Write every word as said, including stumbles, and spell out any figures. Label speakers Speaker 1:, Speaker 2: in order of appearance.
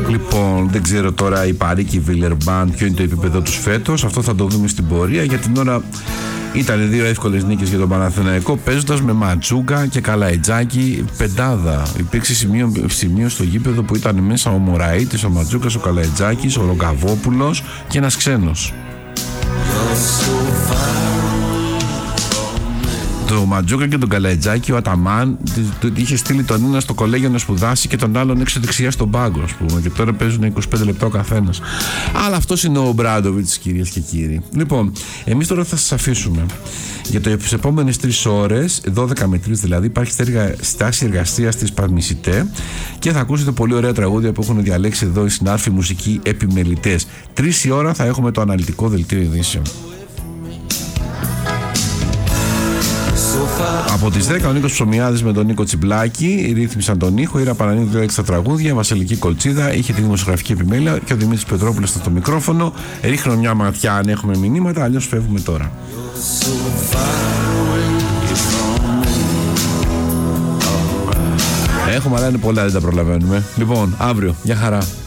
Speaker 1: Λοιπόν, δεν ξέρω τώρα η Παρίκη Βιλερμπάν ποιο είναι το επίπεδο τους φέτος. Αυτό θα το δούμε στην πορεία. Για την ώρα ήταν δύο εύκολες νίκες για τον Παναθηναϊκό, παίζοντας με Ματζούγκα και Καλαϊτζάκη πεντάδα. Υπήρξε σημείο, σημείο στο γήπεδο που ήταν μέσα ο Μωραΐτης, ο Ματζούγκας, ο Καλαϊτζάκης, ο Ρογκαβόπουλος και ένας ξένος. Το Ματζούκα και τον Καλαϊτζάκη, ο Αταμάν είχε στείλει τον ένα στο κολέγιο να σπουδάσει και τον άλλον έξω δεξιά στον πάγκο, ας πούμε. Και τώρα παίζουν είκοσι πέντε λεπτά ο καθένας. Αλλά αυτός είναι ο Μπράντοβιτς, κυρίες και κύριοι. Λοιπόν, εμείς τώρα θα σας αφήσουμε. Για τις επόμενες τρεις ώρες, δώδεκα με τρεις δηλαδή, υπάρχει στάση εργασίας της Παρνησιτέ και θα ακούσετε πολύ ωραία τραγούδια που έχουν διαλέξει εδώ οι συνάρφοι μουσικοί επιμελητές. Τρεις η ώρα θα έχουμε το αναλυτικό δελτίο ειδήσεων. Από τις δέκα ο Νίκος Ψωμιάδης με τον Νίκο Τσιμπλάκη ρύθμισαν τον ήχο, η Ήρα Παναγιώτη διάλεξε τα τραγούδια, Βασιλική Κολτσίδα είχε τη δημοσιογραφική επιμέλεια και ο Δημήτρης Πετρόπουλος στο μικρόφωνο. Ρίχνω μια ματιά αν έχουμε μηνύματα, αλλιώς φεύγουμε τώρα. Έχουμε, αλλά είναι πολλά, δεν τα προλαβαίνουμε. Λοιπόν, αύριο, για χαρά.